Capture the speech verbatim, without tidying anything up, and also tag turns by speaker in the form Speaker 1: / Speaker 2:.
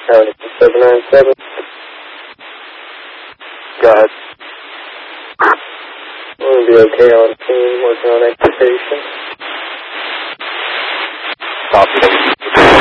Speaker 1: County seven nine seven.
Speaker 2: Go ahead.
Speaker 1: We'll be okay on team, working on excitation.
Speaker 2: Copy.